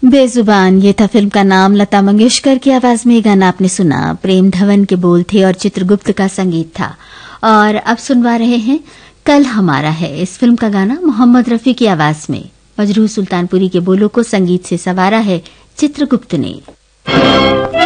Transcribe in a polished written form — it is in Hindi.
बेजुबान, ये था फिल्म का नाम। लता मंगेशकर की आवाज में गाना आपने सुना। प्रेम धवन के बोल थे और चित्रगुप्त का संगीत था। और अब सुनवा रहे हैं कल हमारा है। इस फिल्म का गाना मोहम्मद रफी की आवाज में। मजरूह सुल्तानपुरी के बोलों को संगीत से संवारा है चित्रगुप्त ने।